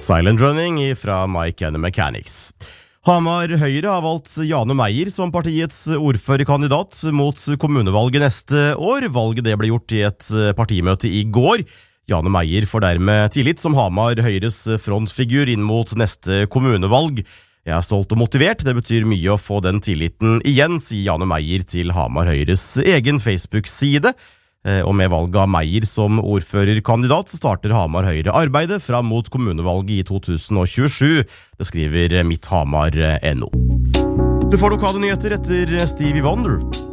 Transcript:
Silent Running fra Mike and the Mechanics. Hamar Høyre har valgt Jane Meyer som partiets ordførerkandidat mot kommunevalget neste år. Valget det ble gjort i et partimøte i går. Jane Meyer får dermed tillit som Hamar Høyres frontfigur inn mot neste kommunevalg. Jeg er stolt og motivert, det betyr mye å få den tilliten igjen, sier Jane Meyer til Hamar Høyres egen Facebook-side. Og med valget av Meyer som ordførerkandidat så starter Hamar Høyre arbeidet fram mot kommunevalget i 2027. Det skriver Mitt Hamar.no. Du får lokale nyheter etter Stevie Wonder.